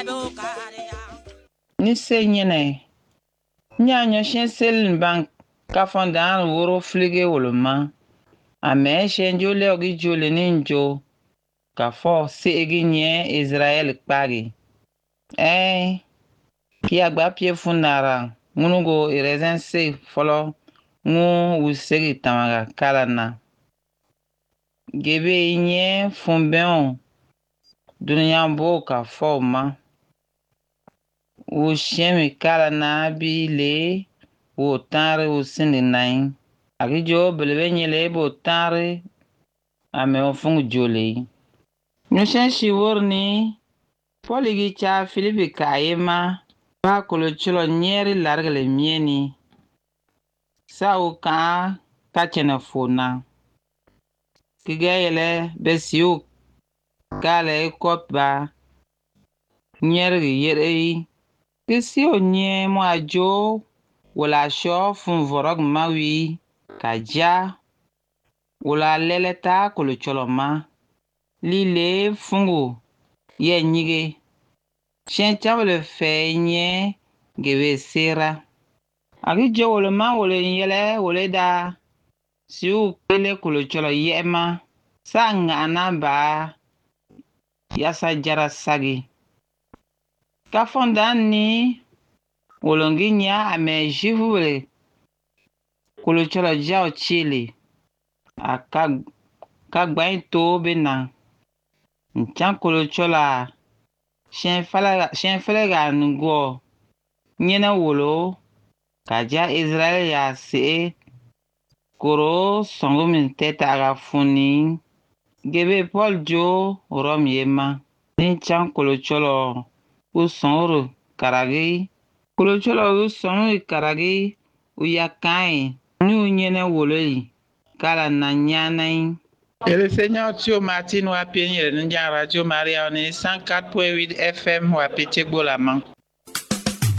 Ni se nyene. Nyanyo shen selin bank kafondan woro flige woloma. Ame shen jole ogi jole ninjo. Kafo se egi nye Israel kpagi. Pia gba pie funara. Ngunugo irezen se folo. Ngu usegi tamaga kalana. Gebe inye fumbeon. Dunyambo kafo ma. Ushemi kalana bi le. Wo tare usindi nain. Akijo belebe nyele bo tare. Ame ofungu jole. Nushen shiworni. Poligi cha Filipi Kayema. Ba kolo chulo nyeri largele mieni. Sa uka kachene fona. Kigayele besiu kale kopba. Nyeri yere. Kisio nye mwajo. Wala sho fun vorog mawi. Kaja. Wala leleta kolo chulo ma. Lile fungu. Ye nyige. Shen chabele fe nye. Gebe sera. Akijo wole ma wole nyele wole da. Siu pele kolo chulo yema. Sa ngana ba. Yasa jara sagi. Kafondan ni. Wolongi nya ame jivu wole. Kolo chulo jao chile. Kagbain to bena. Nchan kolo chulo. Shen felega ngo. Nyena wolo. Kaja Israel ya se. Koro songo min teta aga funi. Gebe Paul Jo rom yema. Nchan kolo chulo. Usonro karagi. Kolo chulo usonro karagi. Uyakai. Ni nyena wolo yi. Kala na nyanai. Et le Seigneur Tio Martin ou à Péniel, nous Radio Maria, on est 104.8 FM ou à Pétier-Bolaman.